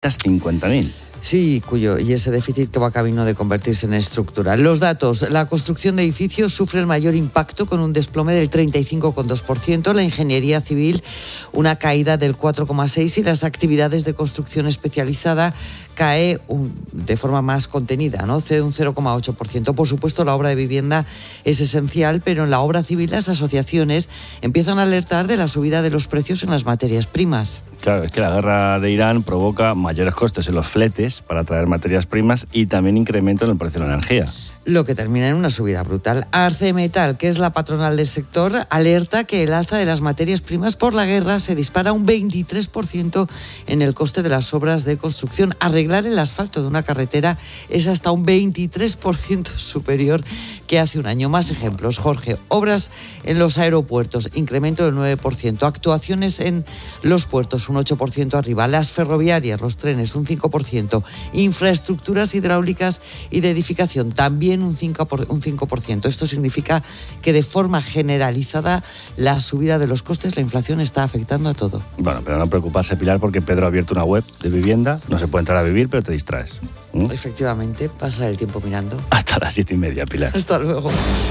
450.000. Sí, y ese déficit que va camino de convertirse en estructural. Los datos: la construcción de edificios sufre el mayor impacto con un desplome del 35,2%, la ingeniería civil una caída del 4,6% y las actividades de construcción especializada cae de forma más contenida, ¿no? Un 0,8%. Por supuesto, la obra de vivienda es esencial, pero en la obra civil las asociaciones empiezan a alertar de la subida de los precios en las materias primas. Claro, es que la guerra de Irán provoca mayores costes en los fletes para traer materias primas y también incremento en el precio de la energía. Lo que termina en una subida brutal. ArcelorMittal, que es la patronal del sector, alerta que el alza de las materias primas por la guerra se dispara un 23% en el coste de las obras de construcción. Arreglar el asfalto de una carretera es hasta un 23% superior que hace un año. Más ejemplos, Jorge. Obras en los aeropuertos, incremento del 9%. Actuaciones en los puertos, un 8% arriba. Las ferroviarias, los trenes, un 5%. Infraestructuras hidráulicas y de edificación, también un 5%. Esto significa que de forma generalizada la subida de los costes, la inflación está afectando a todo. Bueno, pero no preocuparse, Pilar, porque Pedro ha abierto una web de vivienda. No se puede entrar a vivir, pero te distraes. Efectivamente, pasa el tiempo mirando. Hasta las 7:30, Pilar. Hasta luego.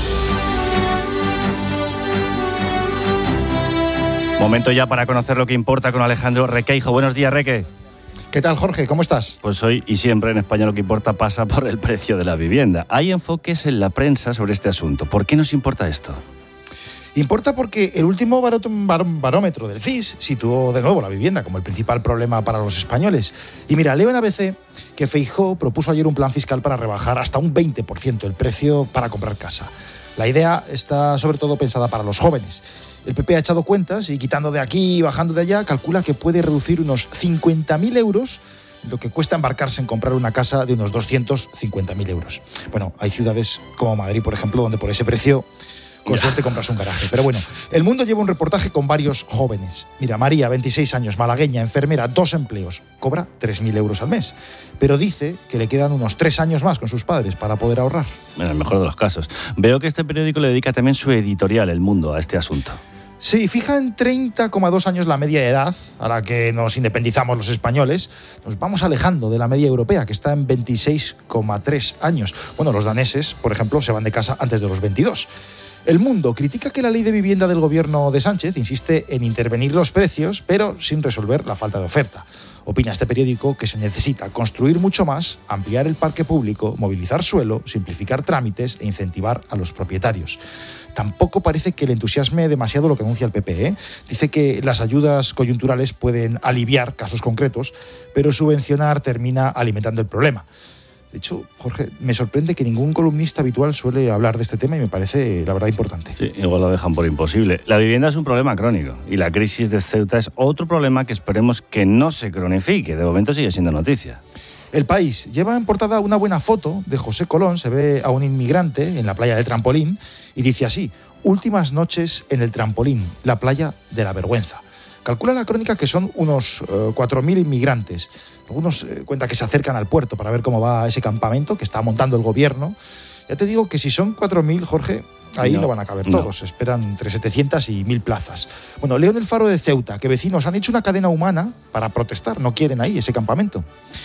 Momento ya para conocer lo que importa con Alejandro Requeijo. Buenos días, Reque. ¿Qué tal, Jorge? ¿Cómo estás? Pues hoy y siempre en España lo que importa pasa por el precio de la vivienda. Hay enfoques en la prensa sobre este asunto. ¿Por qué nos importa esto? Importa porque el último barómetro del CIS situó de nuevo la vivienda como el principal problema para los españoles. Y mira, leo en ABC que Feijóo propuso ayer un plan fiscal para rebajar hasta un 20% el precio para comprar casa. La idea está sobre todo pensada para los jóvenes. El PP ha echado cuentas y quitando de aquí y bajando de allá, calcula que puede reducir unos 50.000 euros lo que cuesta embarcarse en comprar una casa de unos 250.000 euros. Bueno, hay ciudades como Madrid, por ejemplo, donde por ese precio con suerte compras un garaje. Pero bueno, El Mundo lleva un reportaje con varios jóvenes. Mira, María, 26 años, malagueña, enfermera, 2 empleos, cobra 3.000 euros al mes. Pero dice que le quedan unos 3 años más con sus padres para poder ahorrar. En el mejor de los casos. Veo que este periódico le dedica también su editorial, El Mundo, a este asunto. Sí, fija en 30,2 años la media de edad a la que nos independizamos los españoles. Nos vamos alejando de la media europea, que está en 26,3 años. Bueno, los daneses, por ejemplo, se van de casa antes de los 22. El Mundo critica que la ley de vivienda del gobierno de Sánchez insiste en intervenir los precios, pero sin resolver la falta de oferta. Opina este periódico que se necesita construir mucho más, ampliar el parque público, movilizar suelo, simplificar trámites e incentivar a los propietarios. Tampoco parece que le entusiasme demasiado lo que anuncia el PP, ¿eh? Dice que las ayudas coyunturales pueden aliviar casos concretos, pero subvencionar termina alimentando el problema. De hecho, Jorge, me sorprende que ningún columnista habitual suele hablar de este tema y me parece, la verdad, importante. Sí, igual lo dejan por imposible. La vivienda es un problema crónico y la crisis de Ceuta es otro problema que esperemos que no se cronifique. De momento sigue siendo noticia. El País lleva en portada una buena foto de José Colón. Se ve a un inmigrante en la playa del Trampolín y dice así: últimas noches en el Trampolín, la playa de la vergüenza. Calcula la crónica que son unos 4.000 inmigrantes. Algunos cuentan que se acercan al puerto para ver cómo va ese campamento que está montando el gobierno. Ya te digo que si son 4.000, Jorge, ahí no van a caber todos. Esperan entre 700 y 1.000 plazas. Bueno, leo en el Faro de Ceuta que vecinos han hecho una cadena humana para protestar. No quieren ahí ese campamento.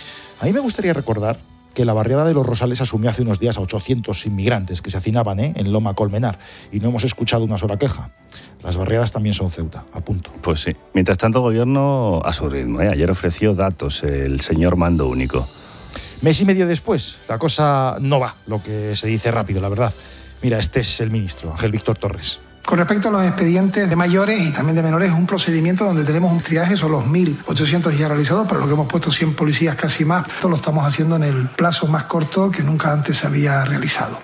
A mí me gustaría recordar que la barriada de Los Rosales asumió hace unos días a 800 inmigrantes que se hacinaban en Loma Colmenar y no hemos escuchado una sola queja. Las barriadas también son Ceuta, a punto. Pues sí. Mientras tanto, el gobierno a su ritmo. Ayer ofreció datos el señor mando único. Mes y medio después, la cosa no va, lo que se dice rápido, la verdad. Mira, este es el ministro, Ángel Víctor Torres. Con respecto a los expedientes de mayores y también de menores, es un procedimiento donde tenemos un triaje, son los 1.800 ya realizados, pero lo que hemos puesto 100 policías casi más. Esto lo estamos haciendo en el plazo más corto que nunca antes se había realizado.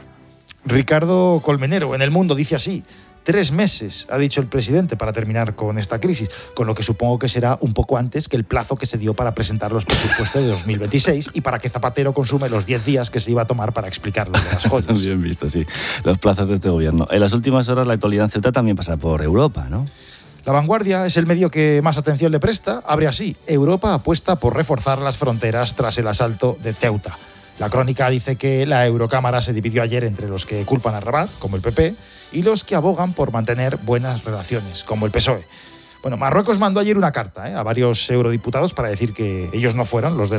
Ricardo Colmenero, en El Mundo, dice así: 3 meses, ha dicho el presidente, para terminar con esta crisis, con lo que supongo que será un poco antes que el plazo que se dio para presentar los presupuestos de 2026 y para que Zapatero consume los 10 días que se iba a tomar para explicar lo de las joyas. Bien visto, sí. Los plazos de este gobierno. En las últimas horas la actualidad en Ceuta también pasa por Europa, ¿no? La Vanguardia es el medio que más atención le presta. Abre así: Europa apuesta por reforzar las fronteras tras el asalto de Ceuta. La crónica dice que la Eurocámara se dividió ayer entre los que culpan a Rabat, como el PP, y los que abogan por mantener buenas relaciones, como el PSOE. Bueno, Marruecos mandó ayer una carta a varios eurodiputados para decir que ellos no fueron los de